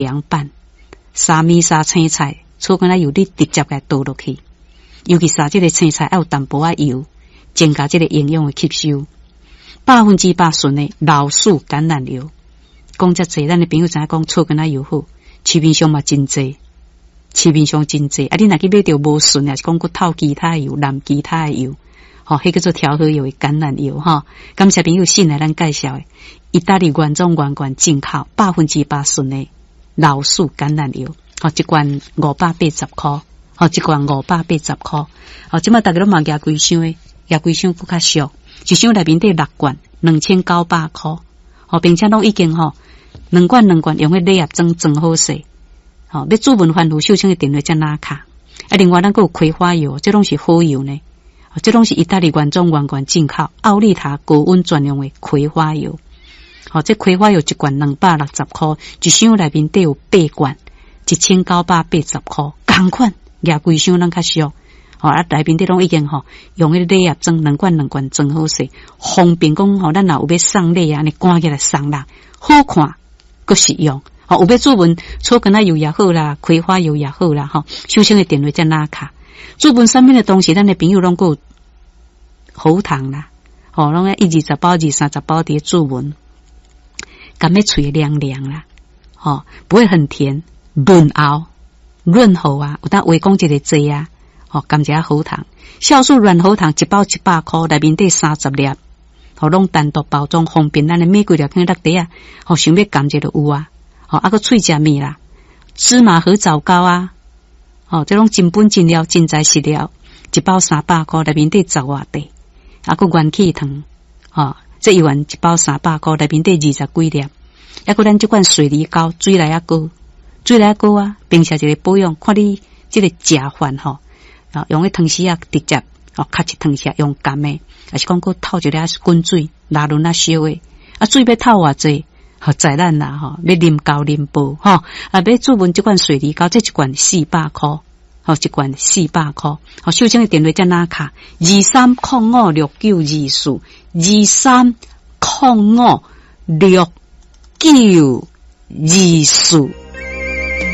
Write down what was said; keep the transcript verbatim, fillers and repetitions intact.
凉拌，沙米沙青菜，醋干仔油你直接给倒落去，尤其是这个青菜要有淡薄仔油，增加这个营养的吸收。百分之百纯的老树橄榄油，讲遮济，咱的朋友知影讲醋干仔油好，市面上嘛真济，市面上真济。啊，你若去买到无纯的，是讲佮透其他的油、蓝其他的油，吼、哦，迄叫做调和油的橄榄油哈。感谢朋友信来咱介绍的，意大利原装原罐进口，百分之百纯的老树橄榄油，吼、哦，一罐五百八十块，吼、哦，一罐五百八十块。哦，即马大家都嘛加几箱的，加几箱更较俗。一箱内面得六罐，两千九百块。哦，并且拢已经吼、哦，两罐两罐用迄礼盒装装好势。哦，要煮文番薯秀清的电话才拿卡。啊，另外咱还有葵花油，这拢是好油呢。哦，这拢是意大利原装原罐进口，奥利塔高温专用的葵花油。哦，这葵花油一罐两百六十块，一箱内面得有八罐，一千九百八十块。同款，廿几箱咱较俗。哦，啊，内面的拢已经吼、哦、用迄礼盒装两罐两罐装好势，方便讲吼，咱若有要送礼啊，尼赶起来送啦，好看，佮实用。哦，有要做文醋干仔油也好啦，葵花油也好啦，吼、哦，修身的电话才拿卡。做文上面的东西，咱的朋友拢够喉糖啦，哦，拢一二十包、二三十包碟做文，甘要嘴凉凉啦，哦，不会很甜，润喉润喉啊，有当话讲一个剂啊。哦，甘蔗喉糖，酵素软喉糖一包一百块，内面得三十粒，哦，拢单独包装，方便咱的每几粒放落地啊。哦，想要甘蔗就有啊。哦，啊个脆食米啦，芝麻和枣糕啊，哦，这种真本真料真材实料，一包三百块，内面得十外块，啊个元气糖，哦，这一碗一包三百块，内面得二十几粒，啊个咱这款水梨膏，水来啊膏，水来啊膏啊，并且一个保养，看你这个食饭吼。啊，用迄汤匙啊，直接哦，卡一汤匙用干的，还是讲佮透一粒滚水，拉轮啊烧的，啊水要透偌济，好在咱啦吼，要啉高啉薄吼，啊要做文这罐水梨膏，这一罐四百块，吼一罐四百块，好秀清的电话在哪卡？二三零五六九二四，二三零五六九二四。